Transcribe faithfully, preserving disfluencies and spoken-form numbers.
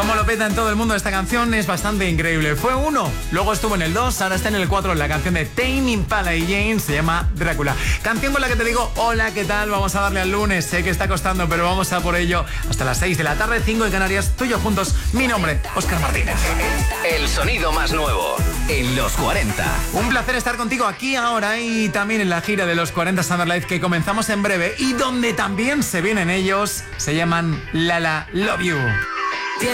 Cómo lo peta en todo el mundo esta canción es bastante increíble. Fue uno, luego estuvo en el dos, ahora está en el cuatro. La canción de Tame Impala y Jane se llama Drácula. Canción con la que te digo, hola, ¿qué tal? Vamos a darle al lunes. Sé que está costando, pero vamos a por ello. Hasta las seis de la tarde, cinco en Canarias, tú y yo juntos. Mi nombre, Óscar Martínez. El sonido más nuevo en los cuarenta. Un placer estar contigo aquí ahora y también en la gira de los cuarenta Summer Live que comenzamos en breve y donde también se vienen ellos. Se llaman Lala Love You.